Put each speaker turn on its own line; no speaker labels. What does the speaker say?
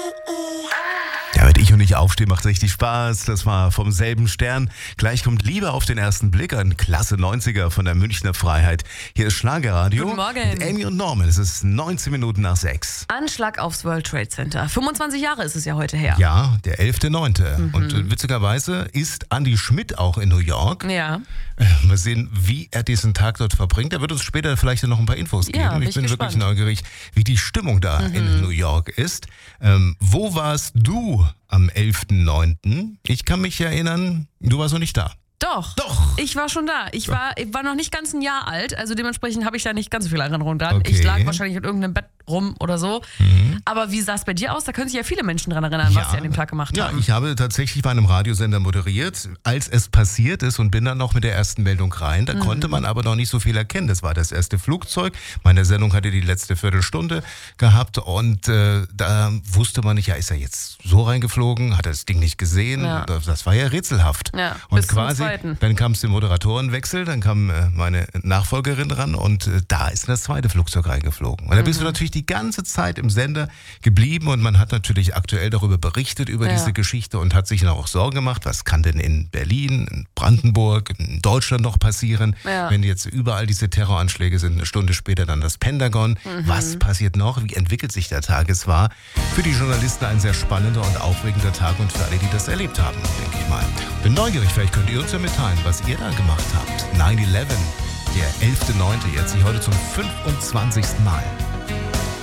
Ja, wenn ich und ich aufstehe, macht richtig Spaß. Das war vom selben Stern. Gleich kommt Liebe auf den ersten Blick, ein klasse 90er von der Münchner Freiheit. Hier ist Schlagerradio.
Guten Morgen.
Mit Amy und Norman. Es ist 19 Minuten nach 6.
Anschlag aufs World Trade Center. 25 Jahre ist es ja heute her.
Ja, der 11.9. Und witzigerweise ist Andy Schmidt auch in New York.
Ja.
Mal sehen, wie er diesen Tag dort verbringt. Er wird uns später vielleicht noch ein paar Infos geben.
Ja,
Ich bin
gespannt.
wirklich neugierig, wie die Stimmung da in New York ist. Wo warst du am 11.9.? Ich kann mich erinnern, du warst noch nicht da.
Doch.
Doch.
Ich war schon da. Ich war noch nicht ganz ein Jahr alt, also dementsprechend habe ich da nicht ganz so viel Erinnerung dran.
Okay.
Ich lag wahrscheinlich in irgendeinem Bett rum oder so. Aber wie sah es bei dir aus? Da können sich ja viele Menschen dran erinnern, was sie an dem Tag gemacht haben.
Ja, ich habe tatsächlich bei einem Radiosender moderiert, als es passiert ist und bin dann noch mit der ersten Meldung rein. Da konnte man aber noch nicht so viel erkennen. Das war das erste Flugzeug. Meine Sendung hatte die letzte Viertelstunde gehabt und da wusste man nicht, ja, ist er jetzt so reingeflogen? Hat er das Ding nicht gesehen?
Ja.
Das war ja rätselhaft.
Ja,
und
bis zum
quasi,
Zweiten.
dann kam es zum Moderatorenwechsel, dann kam meine Nachfolgerin ran und da ist das zweite Flugzeug reingeflogen. Und da bist du natürlich die ganze Zeit im Sender geblieben und man hat natürlich aktuell darüber berichtet, über diese Geschichte und hat sich dann auch Sorgen gemacht, was kann denn in Berlin, in Brandenburg, in Deutschland noch passieren, wenn jetzt überall diese Terroranschläge sind, eine Stunde später dann das Pentagon. Was passiert noch? Wie entwickelt sich der Tag? Es war für die Journalisten ein sehr spannender und aufregender Tag und für alle, die das erlebt haben, denke ich mal. Bin neugierig, vielleicht könnt ihr uns ja mitteilen, was ihr da gemacht habt. 9/11, der 11.9. jetzt, sich heute zum 25. Mal.